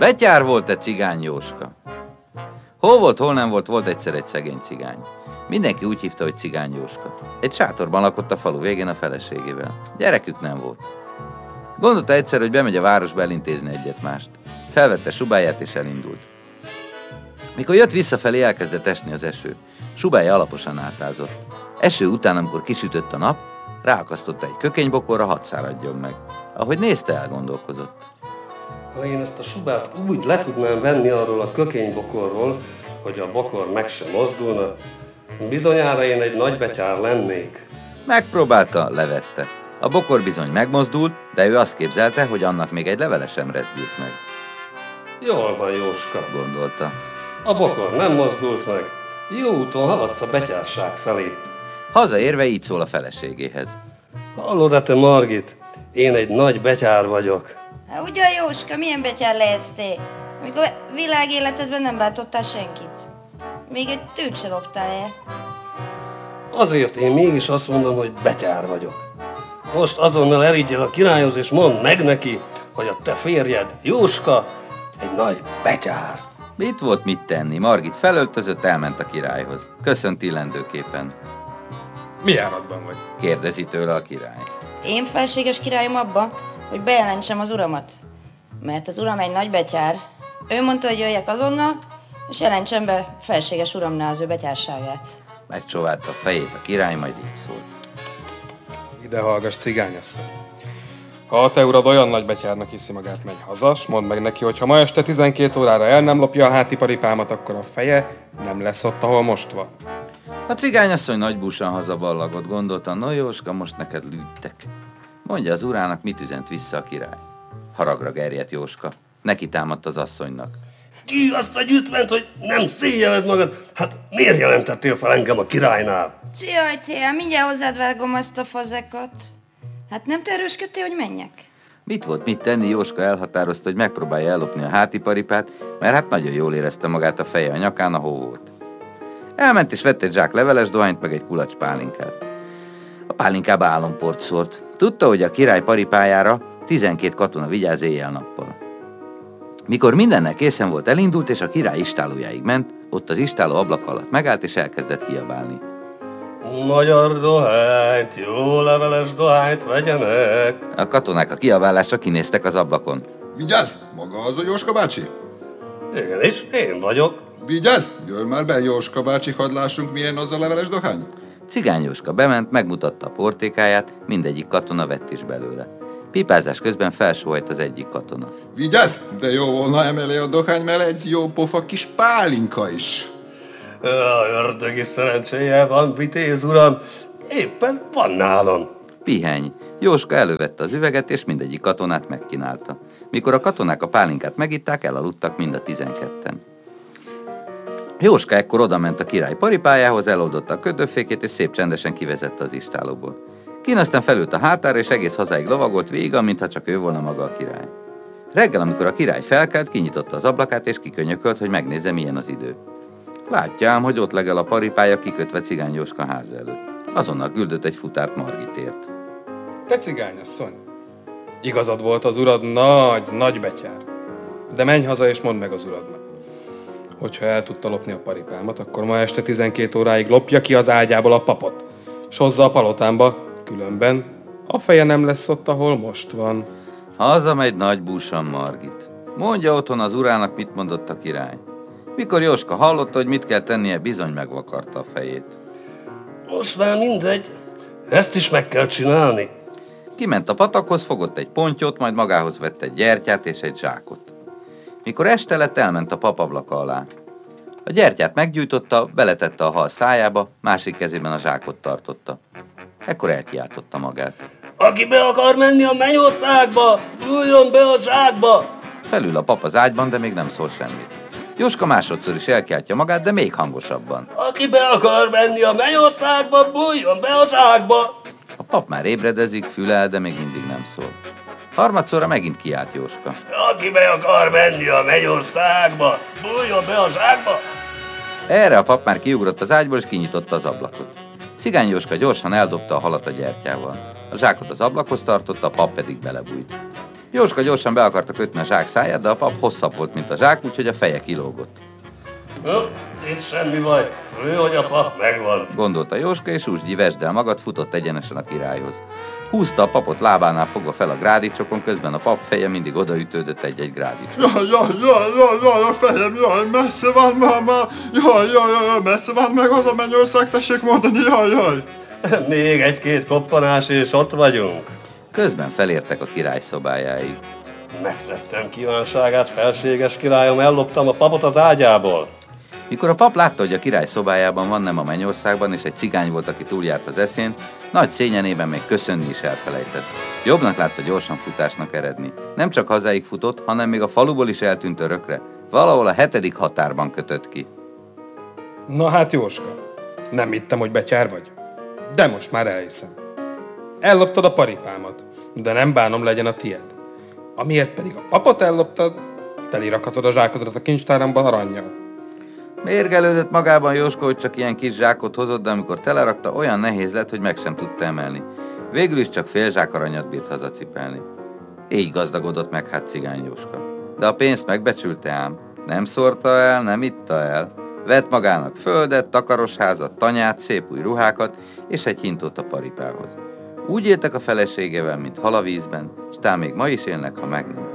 Betyár volt-e cigány Jóska? Hol volt, hol nem volt, volt egyszer egy szegény cigány. Mindenki úgy hívta, hogy cigány Jóska. Egy sátorban lakott a falu végén a feleségével. Gyerekük nem volt. Gondolta egyszer, hogy bemegy a városba elintézni egyet-mást. Felvette subáját és elindult. Mikor jött visszafelé, elkezdett esni az eső. Subája alaposan átázott. Eső után, amikor kisütött a nap, ráakasztotta egy kökenybokorra, hadd száradjon meg. Ahogy nézte, elgondolkozott. Ha én ezt a subát úgy le tudnám venni arról a kökénybokorról, hogy a bokor meg sem mozdulna, bizonyára én egy nagy betyár lennék. Megpróbálta, levette. A bokor bizony megmozdult, de ő azt képzelte, hogy annak még egy levele sem rezdült meg. Jól van, Jóska, Gondolta. a bokor nem mozdult meg. Jó úton haladsz a betyárság felé. Hazaérve így szól a feleségéhez. Hallod-e te, Margit? Én egy nagy betyár vagyok. Ugyan Jóska, milyen betyár lehetsz te, amikor világéletedben nem bántottál senkit? Még egy tűt se loptál el. Azért én mégis azt mondom, hogy betyár vagyok. Most azonnal elígyél a királyhoz, és mondd meg neki, hogy a te férjed, Jóska, egy nagy betyár. Mit volt mit tenni? Margit felöltözött, elment a királyhoz. Köszönt illendőképpen. Mi járatban vagy? Kérdezi tőle a király. Én felséges királyom abba, hogy bejelentsem az uramat. Mert az uram egy nagy betyár. Ő mondta, hogy jöjjek azonnal, és jelentsem be felséges uramnál az ő betyárságát. Megcsóválta a fejét a király, majd így szólt. Ide hallgass, cigányasszony. Ha a te urad olyan nagy betyárnak hiszi magát, menj haza, s mondd meg neki, hogy ha ma este 12 órára el nem lopja a háti paripámat, akkor a feje nem lesz ott, ahol most van. A cigányasszony nagybúsan hazaballagott, gondolta, no Jóska, most neked lűttek. Mondja az urának, mit üzent vissza a király. Haragra gerjedt Jóska. Neki támadt az asszonynak. Ki azt a gyűjtment, hogy nem szégyeled magad? Hát miért jelentettél fel engem a királynál? Jaj, te, mindjárt hozzád vágom azt a fazekot. Hát nem te erősködtél, hogy menjek? Mit volt mit tenni, Jóska elhatározta, hogy megpróbálja ellopni a háti paripát, mert hát nagyon jól érezte magát a feje a nyakán, a hó volt. Elment és vett egy zsák leveles dohányt, meg egy kulacs pálinkát. A pálinkába álomport szórt. Tudta, hogy a király paripájára 12 katona vigyáz éjjel-nappal. Mikor mindennel készen volt, elindult, és a király istálójáig ment, ott az istáló ablak alatt megállt, és elkezdett kiabálni. Magyar dohányt, jó leveles dohányt vegyenek! A katonák a kiabálásra kinéztek az ablakon. Vigyázz! Maga az a Jóska bácsi? Igenis, én vagyok. Vigyázz! Jöjj már be, Jóska bácsi, hadd lássunk, milyen az a leveles dohány. Cigány Jóska bement, megmutatta a portékáját, mindegyik katona vett is belőle. Pipázás közben felsóhajt az egyik katona. Vigyázz! De jó volna emelé a dohány mellé egy jó pofa kis pálinka is. Ördögi szerencséje van, vitéz uram. Éppen van nálam. Pihenj! Jóska elővette az üveget, és mindegyik katonát megkínálta. Mikor a katonák a pálinkát megitták, elaludtak mind a 12-en. Jóska ekkor odament a király paripájához, eloldotta a kötőfékét, és szép csendesen kivezette az istálóból. Kín aztán felült a hátára, és egész hazáig lovagolt végig, mintha csak ő volna maga a király. Reggel, amikor a király felkelt, kinyitotta az ablakát, és kikönyökölt, hogy megnézze, milyen az idő. Látja ám, hogy ott legel a paripája kikötve Cigány Jóska háza előtt. Azonnal küldött egy futárt Margitért. Te cigányasszony, igazad volt, az urad nagy betyár. De menj haza és mondd meg az uradnak. Hogyha el tudta lopni a paripámat, akkor ma este 12 óráig lopja ki az ágyából a papot, s hozza a palotámba, különben a feje nem lesz ott, ahol most van. Hazamegy nagy búsan Margit. Mondja otthon az urának, mit mondott a király. Mikor Jóska hallotta, hogy mit kell tennie, bizony megvakarta a fejét. Most már mindegy. Ezt is meg kell csinálni. Kiment a patakhoz, fogott egy pontyot, majd magához vett egy gyertyát és egy zsákot. Mikor este lett, elment a pap ablaka alá. A gyertyát meggyújtotta, beletette a hal szájába, másik kezében a zsákot tartotta. Ekkor elkiáltotta magát. Aki be akar menni a mennyországba, üljön be a zsákba! Felül a pap az ágyban, de még nem szól semmit. Jóska másodszor is elkiáltja magát, de még hangosabban. Aki be akar menni a mennyországba, bújjon be a zsákba! A pap már ébredezik, fülel, de még mindig nem szól. Harmadszorra megint kiált Jóska. Aki be akar menni a mennyországba, bújjon be a zsákba! Erre a pap már kiugrott az ágyból, és kinyitotta az ablakot. Cigány Jóska gyorsan eldobta a halat a gyertyával. A zsákot az ablakhoz tartotta, a pap pedig belebújt. Jóska gyorsan be akarta kötni a zsák száját, de a pap hosszabb volt, mint a zsák, úgyhogy a feje kilógott. Itt semmi baj, fő, hogy a pap megvan. Gondolta Jóska, és úgy vesd el magad, futott egyenesen a királyhoz. Húzta a papot lábánál fogva fel a grádicsokon, közben a pap feje mindig odaütődött egy-egy grádicsokon. Jaj, a fejem, jaj, messze van már, jaj, messze van meg az a mennyország, tessék mondani, jaj. Még egy-két koppanás, és ott vagyunk. Közben felértek a király szobájáig. Megtettem kívánságát, felséges királyom, elloptam a papot az ágyából. Mikor a pap látta, hogy a király szobájában van, nem a mennyországban, és egy cigány volt, aki túljárt az eszén, nagy szégyenében még köszönni is elfelejtett. Jobbnak látta gyorsan futásnak eredni. Nem csak hazáig futott, hanem még a faluból is eltűnt örökre. Valahol a 7. határban kötött ki. Na hát Jóska, nem hittem, hogy betyár vagy. De most már elhiszem. Elloptad a paripámat, de nem bánom, legyen a tied. Amiért pedig a papot elloptad, telirakhatod a zsákodat a kincstáromban arannyal. Mérgelődött magában Jóska, hogy csak ilyen kis zsákot hozott, de amikor telerakta, olyan nehéz lett, hogy meg sem tudta emelni. Végül is csak fél zsák aranyat bírt hazacipelni. Így gazdagodott meg hát cigány Jóska. De a pénzt megbecsülte ám. Nem szórta el, nem itta el. Vett magának földet, takarosházat, tanyát, szép új ruhákat, és egy hintót a paripához. Úgy éltek a feleségével, mint hal a vízben, s tám még ma is élnek, ha meg nem.